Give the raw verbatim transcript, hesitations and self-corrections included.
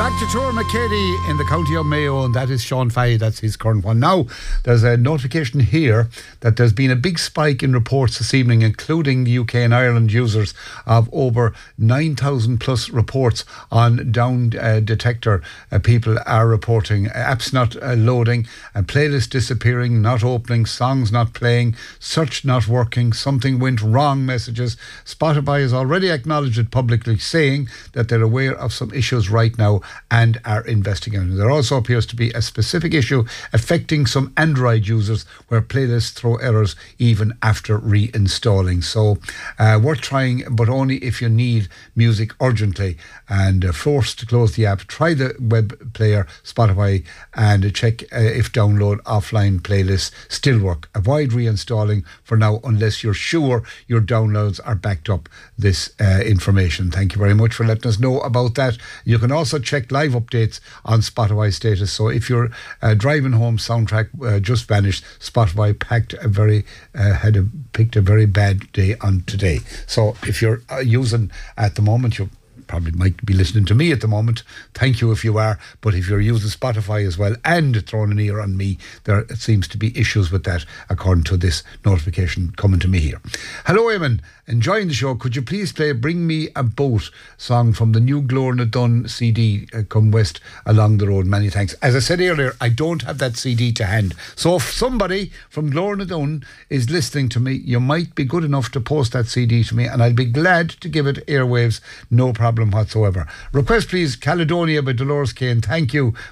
Back to Tor McCady in the county of Mayo, and that is Sean Fahey, that's his current one. Now, there's a notification here that there's been a big spike in reports this evening, including U K and Ireland users, of over nine thousand plus reports on down uh, detector. Uh, people are reporting apps not uh, loading, and playlists disappearing, not opening, songs not playing, search not working, something went wrong messages. Spotify has already acknowledged it publicly, saying that they're aware of some issues right now and are investigating. There also appears to be a specific issue affecting some Android users where playlists throw errors even after reinstalling. So uh, worth trying, but only if you need music urgently and uh, forced to close the app. Try the web player, Spotify, and check uh, if download offline playlists still work. Avoid reinstalling for now unless you're sure your downloads are backed up. This uh, information. Thank you very much for letting us know about that. You can also check live updates on Spotify status. So if you're uh, driving home, soundtrack uh, just vanished. Spotify packed a very uh, had a, picked a very bad day on today. So if you're uh, using at the moment, you probably might be listening to me at the moment. Thank you if you are. But if you're using Spotify as well and throwing an ear on me, there seems to be issues with that, according to this notification coming to me here. Hello, Eamon. Enjoying the show. Could you please play Bring Me a Boat song from the new Glorna Dunn C D, uh, Come West Along the Road? Many thanks. As I said earlier, I don't have that C D to hand. So if somebody from Glorna Dunn is listening to me, you might be good enough to post that C D to me, and I'll be glad to give it airwaves. No problem whatsoever. Request please Caledonia by Dolores Kane. Thank you